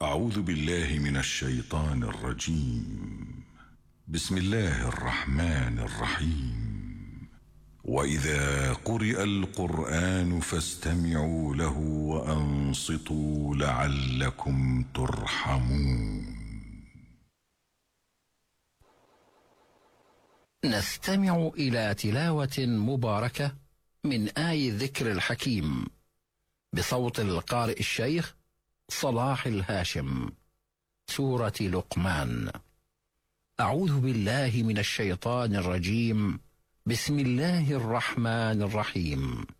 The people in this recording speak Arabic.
أعوذ بالله من الشيطان الرجيم. بسم الله الرحمن الرحيم. وإذا قرئ القرآن فاستمعوا له وأنصتوا لعلكم ترحمون. نستمع إلى تلاوة مباركة من آي الذكر الحكيم بصوت القارئ الشيخ صلاح الهاشم، سورة لقمان. أعوذ بالله من الشيطان الرجيم. بسم الله الرحمن الرحيم.